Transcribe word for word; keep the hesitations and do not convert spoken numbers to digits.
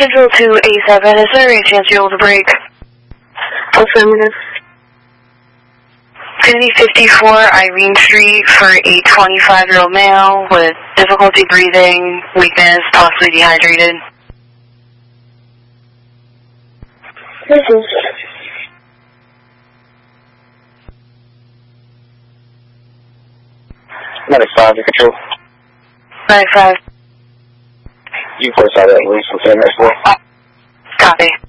Central to A seven, is there any chance you're able to break? Affirmative. fifty fifty-four Irene Street for a twenty-five-year-old male with difficulty breathing, weakness, possibly dehydrated. This is... ninety-five to control. ninety-five. You force out that release from ten next floor. Copy.